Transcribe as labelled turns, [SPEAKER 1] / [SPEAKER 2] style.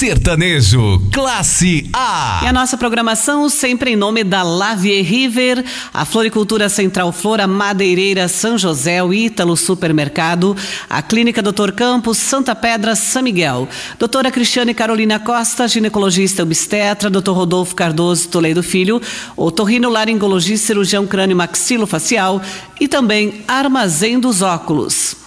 [SPEAKER 1] Sertanejo, classe A.
[SPEAKER 2] E a nossa programação sempre em nome da Lavier River, a Floricultura Central Flora, Madeireira São José, o Ítalo Supermercado, a Clínica Dr. Campos, Santa Pedra, São Miguel. Doutora Cristiane Carolina Costa, ginecologista obstetra, Dr. Rodolfo Cardoso Toledo Filho, otorrinolaringologista, cirurgião crânio maxilofacial e também Armazém dos Óculos.